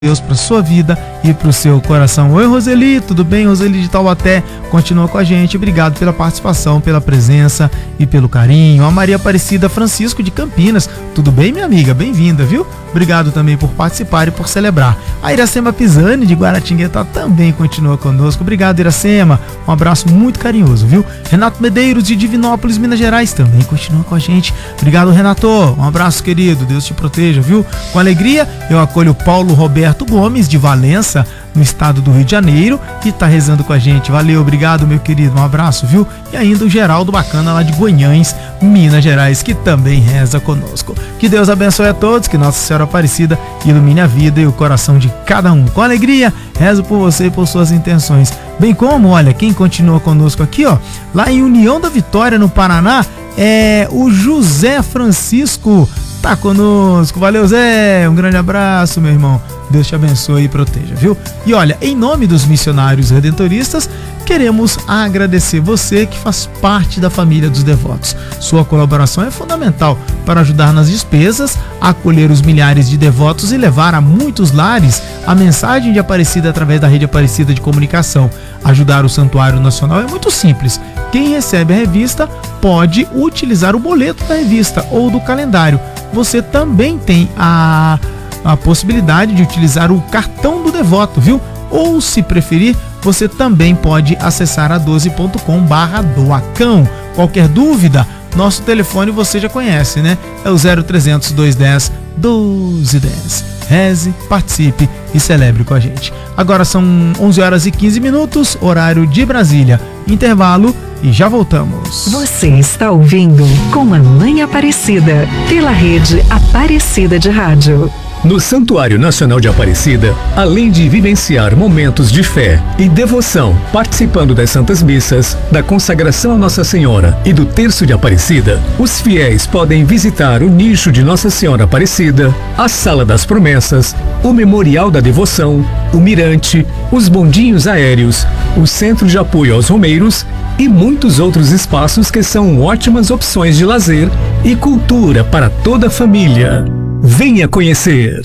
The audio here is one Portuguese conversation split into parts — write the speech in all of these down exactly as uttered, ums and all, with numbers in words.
Deus para sua vida e para o seu coração. Oi, Roseli, tudo bem? Roseli de Taubaté continua com a gente. Obrigado pela participação, pela presença e pelo carinho. A Maria Aparecida Francisco de Campinas, tudo bem, minha amiga? Bem-vinda, viu? Obrigado também por participar e por celebrar. A Iracema Pisani de Guaratinguetá também continua conosco. Obrigado, Iracema. Um abraço muito carinhoso, viu? Renato Medeiros de Divinópolis, Minas Gerais, também continua com a gente. Obrigado, Renato. Um abraço, querido. Deus te proteja, viu? Com alegria, eu acolho o Paulo Roberto Gomes de Valença, no estado do Rio de Janeiro, que tá rezando com a gente. Valeu, obrigado, meu querido, um abraço, viu? E ainda o Geraldo Bacana lá de Goiães, Minas Gerais, que também reza conosco. Que Deus abençoe a todos, que Nossa Senhora Aparecida ilumine a vida e o coração de cada um. Com alegria, rezo por você e por suas intenções. Bem como, olha, quem continua conosco aqui, ó, lá em União da Vitória, no Paraná, é o José Francisco, tá conosco. Valeu, Zé, um grande abraço, meu irmão. Deus te abençoe e proteja, viu? E olha, em nome dos missionários redentoristas, queremos agradecer você que faz parte da família dos devotos. Sua colaboração é fundamental para ajudar nas despesas, acolher os milhares de devotos e levar a muitos lares a mensagem de Aparecida através da rede Aparecida de comunicação. Ajudar o Santuário Nacional é muito simples. Quem recebe a revista pode utilizar o boleto da revista ou do calendário. Você também tem a, a possibilidade de utilizar o cartão do devoto, viu? Ou, se preferir, você também pode acessar a doze ponto com barra doacão. Qualquer dúvida, nosso telefone você já conhece, né? É o zero trezentos, duzentos e dez, doze dez. Reze, participe e celebre com a gente. Agora são onze horas e quinze minutos, horário de Brasília. Intervalo e já voltamos. Você está ouvindo Com a Mãe Aparecida, pela rede Aparecida de Rádio. No Santuário Nacional de Aparecida, além de vivenciar momentos de fé e devoção, participando das Santas Missas, da consagração a Nossa Senhora e do Terço de Aparecida, os fiéis podem visitar o nicho de Nossa Senhora Aparecida, a Sala das Promessas, o Memorial da Devoção, o Mirante, os bondinhos aéreos, o Centro de Apoio aos Romeiros e muitos outros espaços que são ótimas opções de lazer e cultura para toda a família. Venha conhecer!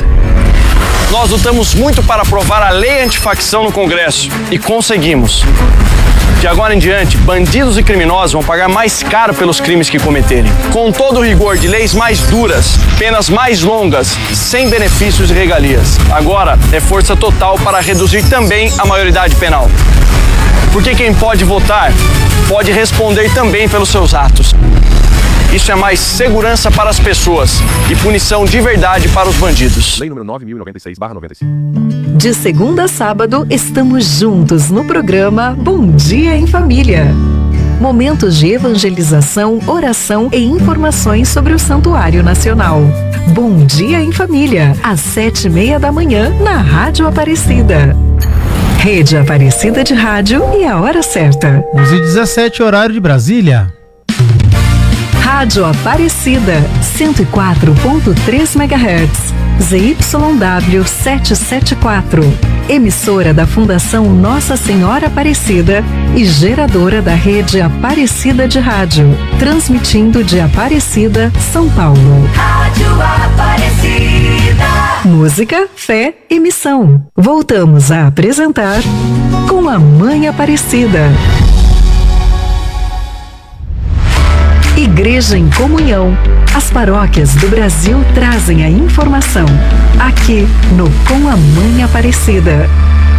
Nós lutamos muito para aprovar a lei antifacção no Congresso e conseguimos. De agora em diante, bandidos e criminosos vão pagar mais caro pelos crimes que cometerem. Com todo o rigor de leis mais duras, penas mais longas, sem benefícios e regalias. Agora é força total para reduzir também a maioridade penal. Porque quem pode votar, pode responder também pelos seus atos. Isso é mais segurança para as pessoas e punição de verdade para os bandidos. Lei número nove mil e noventa e seis barra noventa e cinco. De segunda a sábado, estamos juntos no programa Bom Dia em Família. Momentos de evangelização, oração e informações sobre o Santuário Nacional. Bom Dia em Família, às sete e meia da manhã, na Rádio Aparecida. Rede Aparecida de Rádio e a hora certa. onze e dezessete, horário de Brasília. Rádio Aparecida, cento e quatro ponto três megahertz, Z Y W setecentos e setenta e quatro, emissora da Fundação Nossa Senhora Aparecida e geradora da rede Aparecida de Rádio, transmitindo de Aparecida, São Paulo. Rádio Aparecida. Música, fé e missão. Voltamos a apresentar Com a Mãe Aparecida. Igreja em Comunhão. As paróquias do Brasil trazem a informação aqui no Com a Mãe Aparecida.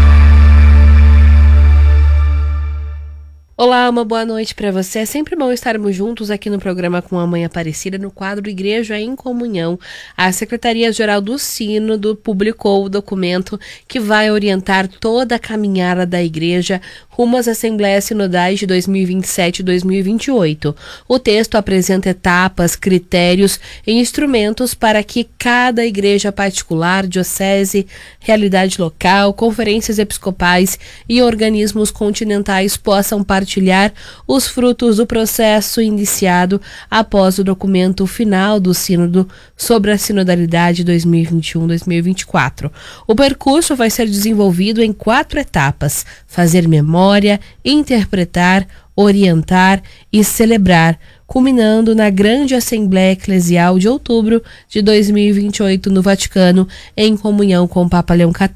Olá, uma boa noite para você. É sempre bom estarmos juntos aqui no programa Com a Mãe Aparecida, no quadro Igreja em Comunhão. A Secretaria-Geral do Sínodo publicou o documento que vai orientar toda a caminhada da Igreja rumo às Assembleias Sinodais de dois mil e vinte e sete e dois mil e vinte e oito. O texto apresenta etapas, critérios e instrumentos para que cada igreja particular, diocese, realidade local, conferências episcopais e organismos continentais possam partilhar os frutos do processo iniciado após o documento final do Sínodo sobre a Sinodalidade dois mil e vinte e um a dois mil e vinte e quatro. O percurso vai ser desenvolvido em quatro etapas: fazer memória, interpretar, orientar e celebrar, culminando na grande Assembleia Eclesial de outubro de dois mil e vinte e oito no Vaticano, em comunhão com o Papa Leão